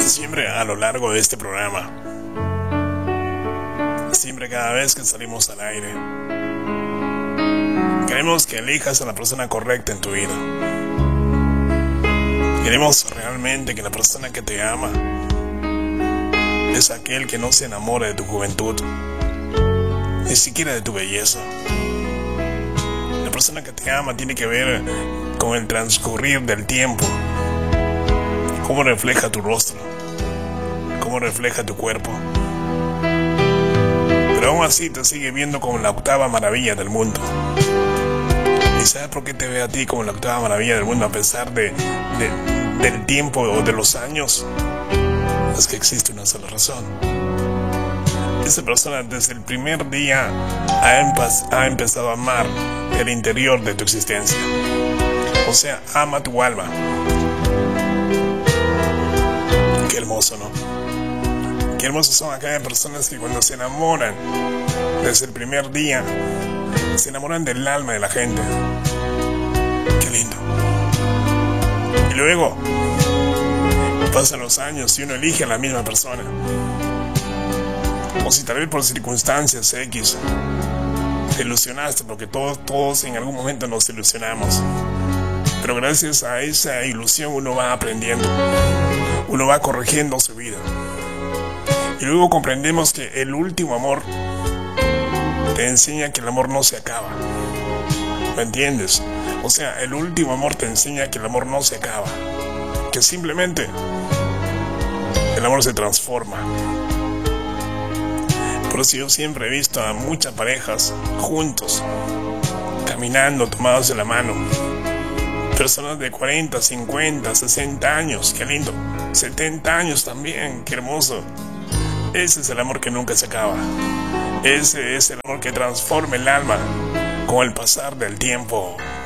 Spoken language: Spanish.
Siempre a lo largo de este programa, siempre cada vez que salimos al aire, queremos que elijas a la persona correcta en tu vida. Queremos realmente que la persona que te ama es aquel que no se enamore de tu juventud, ni siquiera de tu belleza. La persona que te ama tiene que ver con el transcurrir del tiempo, cómo refleja tu rostro, cómo refleja tu cuerpo. Pero aún así te sigue viendo como la octava maravilla del mundo. ¿Y sabes por qué te ve a ti como la octava maravilla del mundo a pesar del tiempo o de los años? Es que existe una sola razón. Esa persona desde el primer día ha empezado a amar el interior de tu existencia. O sea, ama tu alma. Qué hermoso, ¿no? Qué hermosos son aquellas personas que cuando se enamoran desde el primer día, se enamoran del alma de la gente. Qué lindo. Y luego pasan los años y uno elige a la misma persona. O si tal vez por circunstancias X te ilusionaste, porque todos en algún momento nos ilusionamos. Pero gracias a esa ilusión uno va aprendiendo, uno va corrigiendo su vida. Y luego comprendemos que el último amor te enseña que el amor no se acaba. ¿Me entiendes? O sea, el último amor te enseña que el amor no se acaba, que simplemente el amor se transforma. Por eso yo siempre he visto a muchas parejas juntos, caminando, tomados de la mano. Personas de 40, 50, 60 años, qué lindo. 70 años también, qué hermoso. Ese es el amor que nunca se acaba. Ese es el amor que transforma el alma con el pasar del tiempo.